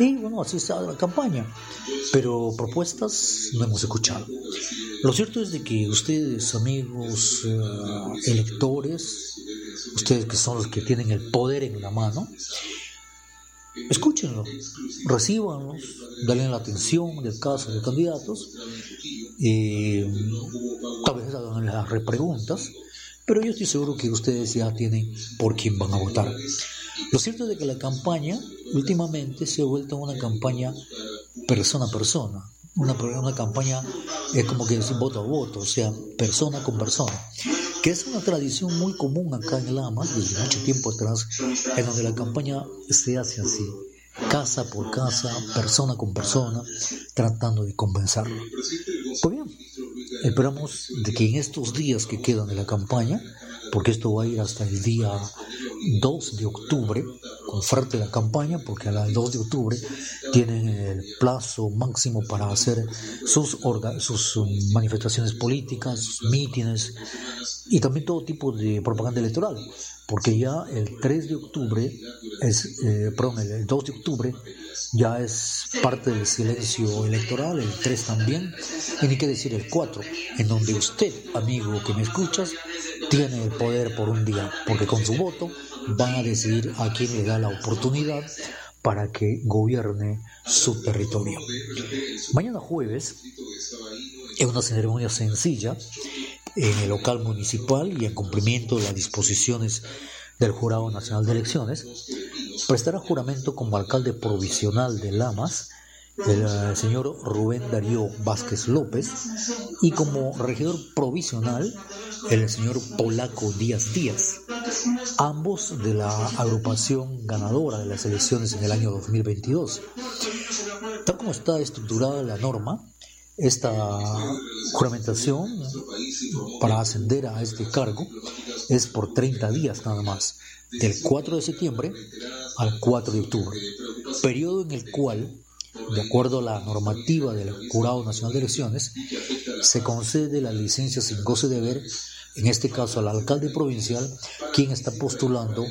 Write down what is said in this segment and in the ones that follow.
Y bueno, así está la campaña, pero propuestas no hemos escuchado. Lo cierto es de que ustedes, amigos electores, ustedes que son los que tienen el poder en la mano, escúchenlo, recíbanlos, denle la atención del caso de candidatos, tal vez hagan las repreguntas, pero yo estoy seguro que ustedes ya tienen por quién van a votar. Lo cierto es de que la campaña últimamente se ha vuelto una campaña persona a persona, una campaña como que decir voto a voto, o sea, persona con persona, que es una tradición muy común acá en Lamas desde mucho tiempo atrás, en donde la campaña se hace así, casa por casa, persona con persona, tratando de convencerlo. Pues bien, esperamos de que en estos días que quedan de la campaña, porque esto va a ir hasta el día 2 de octubre, con fuerte la campaña, porque al 2 de octubre tienen el plazo máximo para hacer sus manifestaciones políticas, sus mítines y también todo tipo de propaganda electoral, porque ya el 3 de octubre el 2 de octubre ya es parte del silencio electoral, el 3 también, y ni qué decir el 4, en donde usted, amigo que me escuchas, tiene el poder por un día, porque con su voto van a decidir a quién le da la oportunidad para que gobierne su territorio. Mañana jueves, en una ceremonia sencilla, en el local municipal y en cumplimiento de las disposiciones del Jurado Nacional de Elecciones, prestará juramento como alcalde provisional de Lamas el señor Rubén Darío Vázquez López, y como regidor provisional el señor Polaco Díaz Díaz, ambos de la agrupación ganadora de las elecciones en el año 2022. Tal como está estructurada la norma, esta juramentación para ascender a este cargo es por 30 días nada más, del 4 de septiembre al 4 de octubre, periodo en el cual, de acuerdo a la normativa del Jurado Nacional de Elecciones, se concede la licencia sin goce de haber, en este caso al alcalde provincial, quien está postulando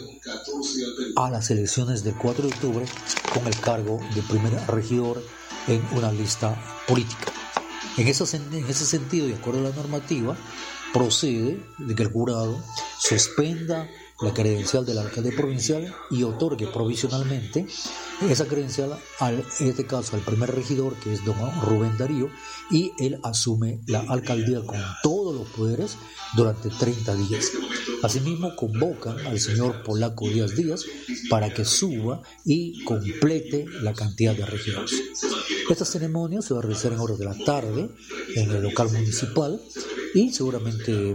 a las elecciones del 4 de octubre con el cargo de primer regidor en una lista política. En ese sentido, de acuerdo a la normativa, procede de que el jurado suspenda la credencial del alcalde provincial y otorgue provisionalmente esa credencial, en este caso al primer regidor, que es don Rubén Darío, y él asume la alcaldía con todos los poderes durante 30 días. Asimismo, convocan al señor Polaco Díaz Díaz para que suba y complete la cantidad de regidores. Esta ceremonia se va a realizar en horas de la tarde en el local municipal y seguramente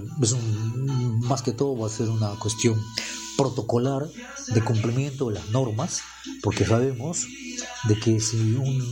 más que todo va a ser una cuestión protocolar de cumplimiento de las normas, porque sabemos de que si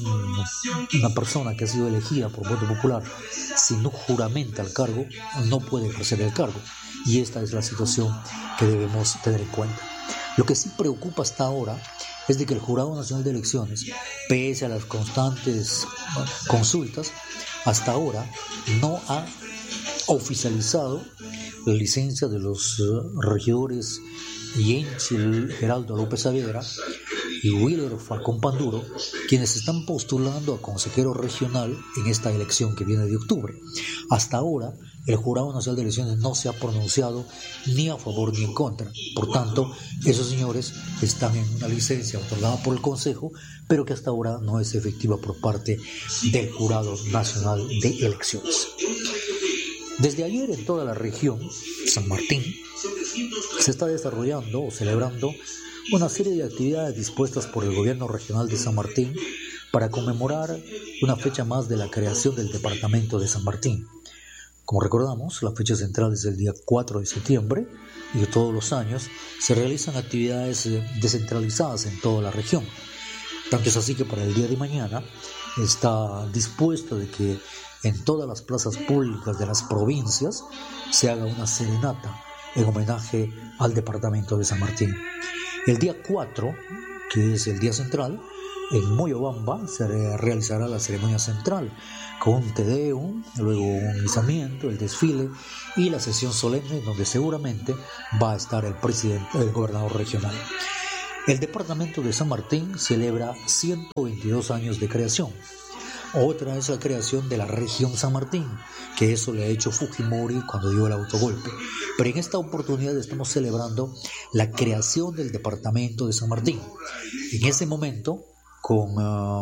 una persona que ha sido elegida por voto popular, si no juramenta el cargo, no puede ejercer el cargo, y esta es la situación que debemos tener en cuenta. Lo que sí preocupa hasta ahora es de que el Jurado Nacional de Elecciones, pese a las constantes consultas, hasta ahora no ha oficializado la licencia de los regidores Yenchil Geraldo López Saavedra y Willer Falcón Panduro, quienes están postulando a consejero regional en esta elección que viene de octubre. Hasta ahora, el Jurado Nacional de Elecciones no se ha pronunciado ni a favor ni en contra. Por tanto, esos señores están en una licencia otorgada por el Consejo, pero que hasta ahora no es efectiva por parte del Jurado Nacional de Elecciones. Desde ayer en toda la región, San Martín, se está desarrollando o celebrando una serie de actividades dispuestas por el gobierno regional de San Martín para conmemorar una fecha más de la creación del departamento de San Martín. Como recordamos, la fecha central es el día 4 de septiembre y todos los años se realizan actividades descentralizadas en toda la región. Tanto es así que para el día de mañana está dispuesto de que en todas las plazas públicas de las provincias se haga una serenata en homenaje al departamento de San Martín. El día 4, que es el día central, en Moyobamba se realizará la ceremonia central con un Te Deum, luego un izamiento, el desfile y la sesión solemne donde seguramente va a estar el gobernador regional. El departamento de San Martín celebra 122 años de creación. Otra es la creación de la región San Martín, que eso le ha hecho Fujimori cuando dio el autogolpe. Pero en esta oportunidad estamos celebrando la creación del departamento de San Martín. En ese momento, con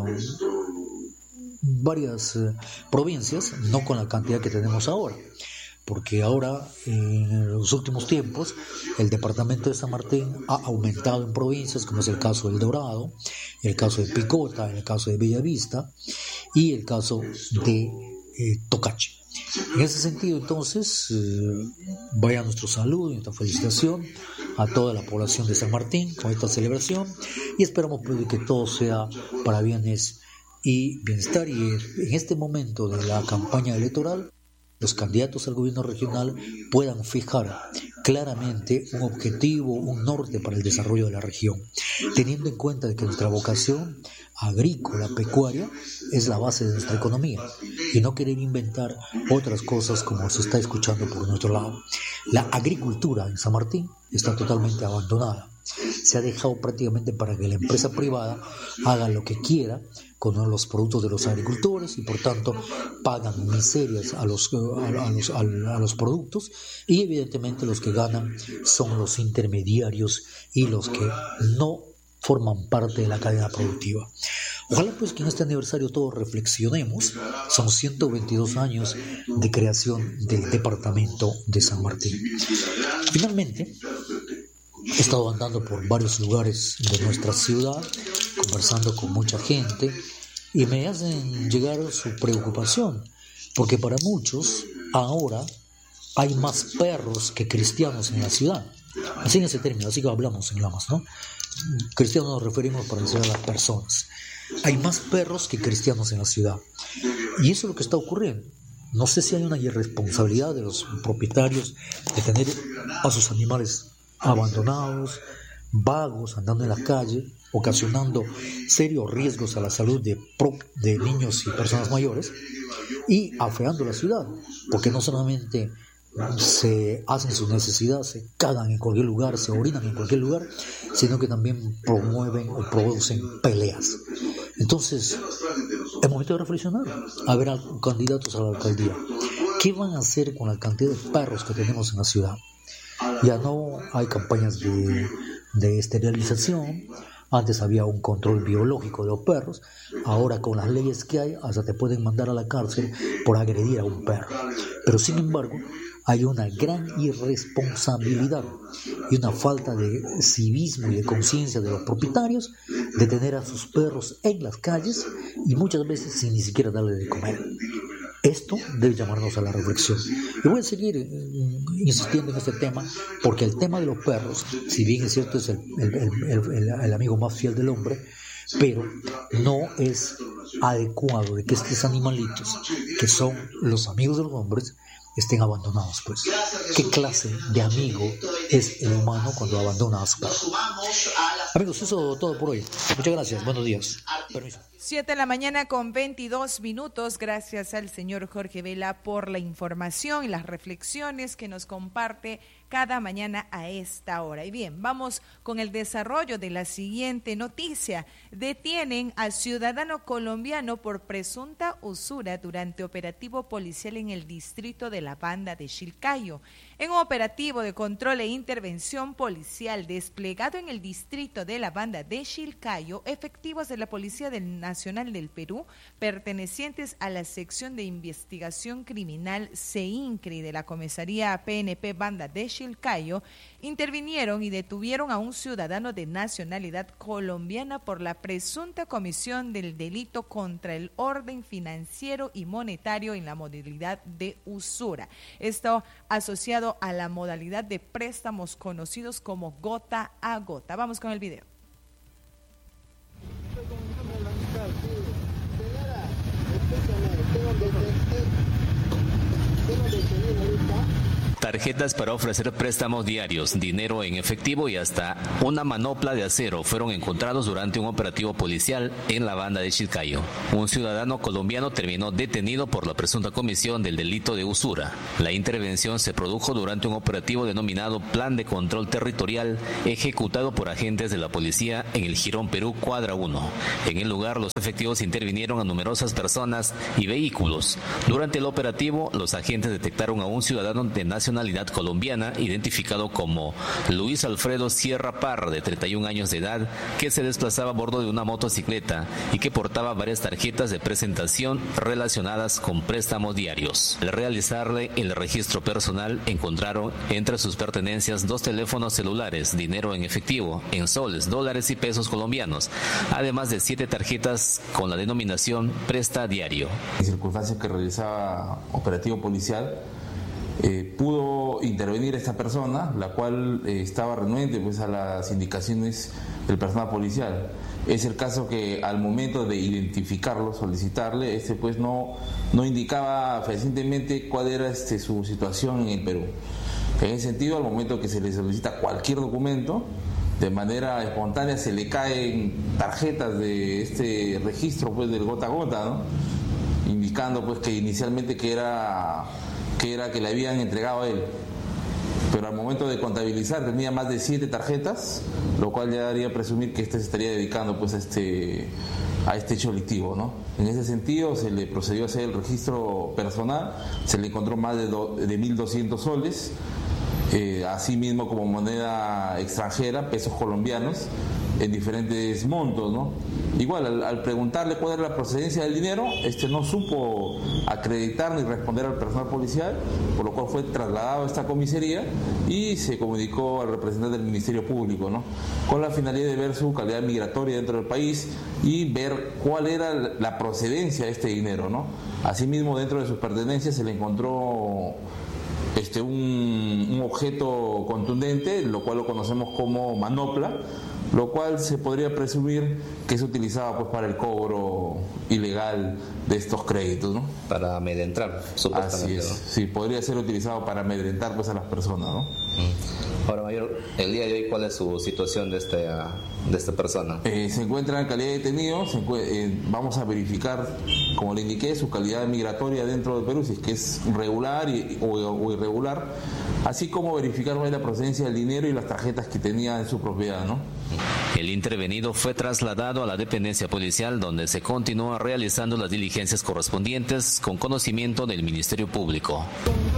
varias provincias, no con la cantidad que tenemos ahora. Porque ahora, en los últimos tiempos, el departamento de San Martín ha aumentado en provincias, como es el caso del Dorado, el caso de Picota, el caso de Bellavista y el caso de Tocache. En ese sentido, entonces, vaya nuestro saludo y nuestra felicitación a toda la población de San Martín con esta celebración y esperamos que todo sea para bienes y bienestar. Y en este momento de la campaña electoral, los candidatos al gobierno regional puedan fijar claramente un objetivo, un norte para el desarrollo de la región, teniendo en cuenta de que nuestra vocación agrícola, pecuaria, es la base de nuestra economía y no querer inventar otras cosas como se está escuchando por nuestro lado. La agricultura en San Martín está totalmente abandonada. Se ha dejado prácticamente para que la empresa privada haga lo que quiera con los productos de los agricultores y por tanto pagan miserias a los productos y evidentemente los que ganan son los intermediarios y los que no forman parte de la cadena productiva. Ojalá pues que en este aniversario todos reflexionemos. Son 122 años de creación del departamento de San Martín. Finalmente, he estado andando por varios lugares de nuestra ciudad, conversando con mucha gente y me hacen llegar su preocupación, porque para muchos ahora hay más perros que cristianos en la ciudad. Así en ese término, así que hablamos en Lamas, ¿no? Cristianos nos referimos para decir a las personas. Hay más perros que cristianos en la ciudad. Y eso es lo que está ocurriendo. No sé si hay una irresponsabilidad de los propietarios de tener a sus animales abandonados, vagos, andando en la calle, ocasionando serios riesgos a la salud de niños y personas mayores y afeando la ciudad, porque no solamente se hacen sus necesidades, se cagan en cualquier lugar, se orinan en cualquier lugar, sino que también promueven o producen peleas. Entonces, es momento de reflexionar, a ver a candidatos a la alcaldía, ¿qué van a hacer con la cantidad de perros que tenemos en la ciudad? Ya no hay campañas de esterilización. Antes había un control biológico de los perros. Ahora con las leyes que hay, hasta te pueden mandar a la cárcel por agredir a un perro. Pero sin embargo, hay una gran irresponsabilidad y una falta de civismo y de conciencia de los propietarios de tener a sus perros en las calles y muchas veces sin ni siquiera darle de comer. Esto debe llamarnos a la reflexión. Y voy a seguir insistiendo en este tema, porque el tema de los perros, si bien es cierto, es el amigo más fiel del hombre, pero no es adecuado de que estos animalitos, que son los amigos de los hombres, estén abandonados, pues. ¿Qué clase de amigo es el humano cuando abandona a su perro? Amigos, eso es todo por hoy. Muchas gracias, buenos días. Permiso. 7 de la mañana con 22 minutos. Gracias al señor Jorge Vela por la información y las reflexiones que nos comparte cada mañana a esta hora. Y bien, vamos con el desarrollo de la siguiente noticia. Detienen al ciudadano colombiano por presunta usura durante operativo policial en el distrito de la Banda de Chilcayo. En un operativo de control e intervención policial desplegado en el distrito de la Banda de Chilcayo, efectivos de la Policía Nacional del Perú, pertenecientes a la sección de investigación criminal CEINCRI de la comisaría PNP Banda de Chilcayo, intervinieron y detuvieron a un ciudadano de nacionalidad colombiana por la presunta comisión del delito contra el orden financiero y monetario en la modalidad de usura. Esto asociado a la modalidad de préstamos conocidos como gota a gota. Vamos con el video. tarjetas para ofrecer préstamos diarios, dinero en efectivo y hasta una manopla de acero fueron encontrados durante un operativo policial en la banda de Chilcayo. Un ciudadano colombiano terminó detenido por la presunta comisión del delito de usura. La intervención se produjo durante un operativo denominado Plan de Control Territorial, ejecutado por agentes de la policía en el Jirón Perú Cuadra 1. En el lugar, los efectivos intervinieron a numerosas personas y vehículos. Durante el operativo, los agentes detectaron a un ciudadano de nacionalidad colombiana, identificado como Luis Alfredo Sierra Parra, de 31 años de edad, que se desplazaba a bordo de una motocicleta y que portaba varias tarjetas de presentación relacionadas con préstamos diarios. Al realizarle el registro personal, encontraron entre sus pertenencias 2 teléfonos celulares, dinero en efectivo, en soles, dólares y pesos colombianos, además de 7 tarjetas con la denominación Presta Diario. En circunstancias que realizaba operativo policial, pudo intervenir esta persona, la cual estaba renuente pues a las indicaciones del personal policial. Es el caso que al momento de identificarlo, solicitarle, pues no indicaba fehacientemente cuál era su situación en el Perú. En ese sentido, al momento que se le solicita cualquier documento, de manera espontánea se le caen tarjetas de este registro pues del gota a gota, ¿no? Indicando pues que inicialmente que le habían entregado a él, pero al momento de contabilizar tenía más de 7 tarjetas, lo cual ya haría presumir que se estaría dedicando pues a este hecho delictivo, ¿no? En ese sentido se le procedió a hacer el registro personal, se le encontró más de 1.200 soles, asimismo como moneda extranjera, pesos colombianos, en diferentes montos, ¿no? Igual, al preguntarle cuál era la procedencia del dinero, no supo acreditar ni responder al personal policial, por lo cual fue trasladado a esta comisaría y se comunicó al representante del Ministerio Público, ¿no? Con la finalidad de ver su calidad migratoria dentro del país y ver cuál era la procedencia de este dinero, ¿no? Asimismo, dentro de sus pertenencias se le encontró un objeto contundente, lo cual lo conocemos como manopla, lo cual se podría presumir que se utilizaba pues para el cobro ilegal de estos créditos, ¿no? Para amedrentar, supuestamente. Así es, ¿no? Sí, podría ser utilizado para amedrentar pues a las personas, ¿no? Ahora, mayor, el día de hoy, ¿cuál es su situación de esta persona? Se encuentra en calidad de detenido, vamos a verificar, como le indiqué, su calidad migratoria dentro del Perú, si es que es regular o irregular, así como verificar la procedencia del dinero y las tarjetas que tenía en su propiedad, ¿no? El intervenido fue trasladado a la dependencia policial, donde se continúa realizando las diligencias correspondientes con conocimiento del Ministerio Público.